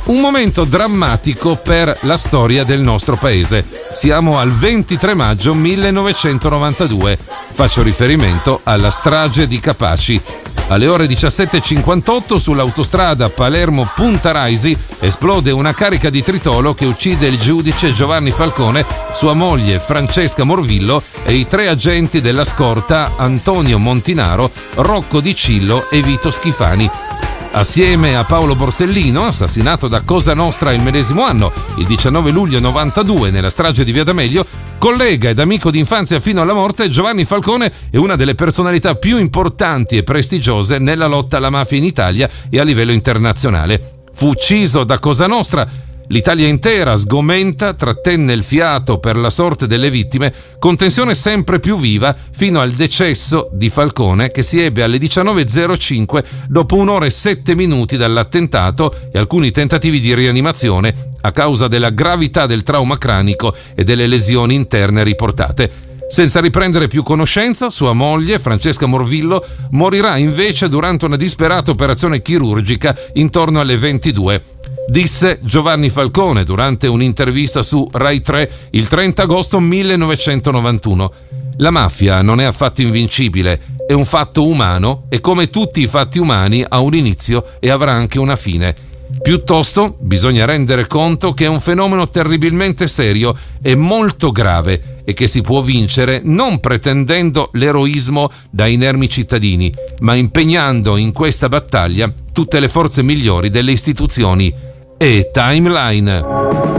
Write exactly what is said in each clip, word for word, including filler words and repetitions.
Un momento drammatico per la storia del nostro paese. Siamo al ventitré maggio millenovecentonovantadue. Faccio riferimento alla strage di Capaci. Alle ore diciassette e cinquantotto sull'autostrada Palermo-Punta Raisi esplode una carica di tritolo che uccide il giudice Giovanni Falcone, sua moglie Francesca Morvillo e i tre agenti della scorta Antonio Montinaro, Rocco Di Cillo e Vito Schifani. Assieme a Paolo Borsellino, assassinato da Cosa Nostra il medesimo anno, il diciannove luglio novantadue nella strage di Via D'Amelio, collega ed amico d'infanzia fino alla morte, Giovanni Falcone è una delle personalità più importanti e prestigiose nella lotta alla mafia in Italia e a livello internazionale. Fu ucciso da Cosa Nostra. L'Italia intera, sgomenta, trattenne il fiato per la sorte delle vittime, con tensione sempre più viva fino al decesso di Falcone, che si ebbe alle diciannove e zero cinque dopo un'ora e sette minuti dall'attentato e alcuni tentativi di rianimazione a causa della gravità del trauma cranico e delle lesioni interne riportate. Senza riprendere più conoscenza, sua moglie, Francesca Morvillo, morirà invece durante una disperata operazione chirurgica intorno alle ventidue. Disse Giovanni Falcone durante un'intervista su Rai tre il trenta agosto millenovecentonovantuno. La mafia non è affatto invincibile, è un fatto umano e come tutti i fatti umani ha un inizio e avrà anche una fine. Piuttosto bisogna rendere conto che è un fenomeno terribilmente serio e molto grave e che si può vincere non pretendendo l'eroismo da inermi cittadini, ma impegnando in questa battaglia tutte le forze migliori delle istituzioni. E Timeline.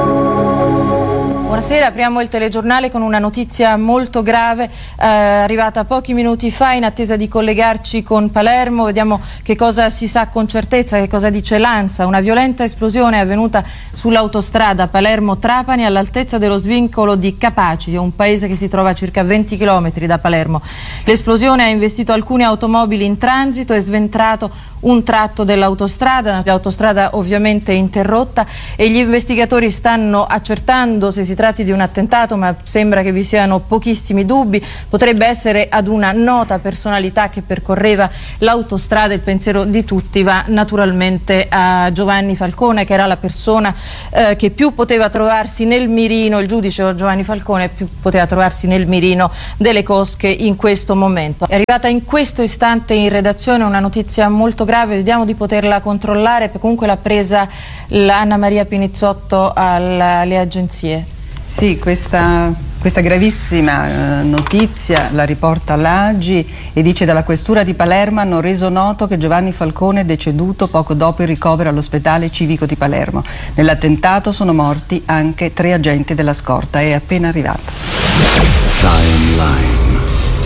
Buonasera, apriamo il telegiornale con una notizia molto grave eh, arrivata pochi minuti fa in attesa di collegarci con Palermo. Vediamo che cosa si sa con certezza, che cosa dice l'ANSA. Una violenta esplosione è avvenuta sull'autostrada Palermo-Trapani all'altezza dello svincolo di Capaci, un paese che si trova a circa venti chilometri da Palermo. L'esplosione ha investito alcune automobili in transito e sventrato un tratto dell'autostrada, l'autostrada ovviamente interrotta e gli investigatori stanno accertando se si tratti di un attentato, ma sembra che vi siano pochissimi dubbi. Potrebbe essere ad una nota personalità che percorreva l'autostrada. Il pensiero di tutti va naturalmente a Giovanni Falcone, che era la persona eh, che più poteva trovarsi nel mirino, il giudice Giovanni Falcone più poteva trovarsi nel mirino delle cosche in questo momento. È arrivata in questo istante in redazione una notizia molto grave, vediamo di poterla controllare, comunque l'ha presa Anna Maria Pinizzotto alle agenzie. Sì, questa, questa gravissima eh, notizia la riporta l'A G I e dice: dalla questura di Palermo hanno reso noto che Giovanni Falcone è deceduto poco dopo il ricovero all'ospedale civico di Palermo. Nell'attentato sono morti anche tre agenti della scorta. È appena arrivata. Timeline.